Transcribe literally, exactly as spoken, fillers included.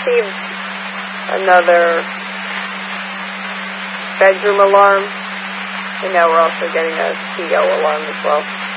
received another bedroom alarm, and now we're also getting a C O alarm as well.